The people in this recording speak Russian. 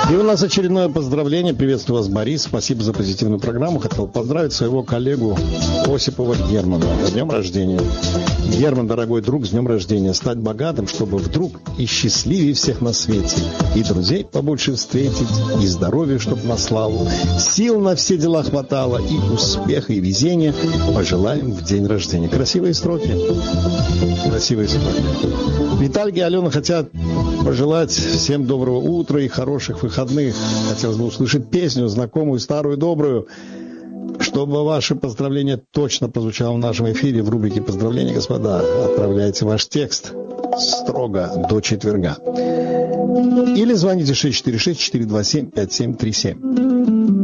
И у нас очередное поздравление. Приветствую вас, Борис. Спасибо за позитивную программу. Хотел поздравить своего коллегу Осипова Германа с днем рождения. Герман, дорогой друг, с днем рождения. Стать богатым, чтобы вдруг и счастливее всех на свете. И друзей побольше встретить, и здоровья, чтобы на славу. Сил на все дела хватало, и успеха, и везения пожелаем в день рождения. Красивые строки. Красивые строки. Виталий и Алена хотят пожелать всем доброго утра и хороших выходных. Хотелось бы услышать песню, знакомую, старую, добрую, чтобы ваше поздравление точно прозвучало в нашем эфире в рубрике «Поздравления, господа». Отправляйте ваш текст строго до четверга. Или звоните 646-427-5737.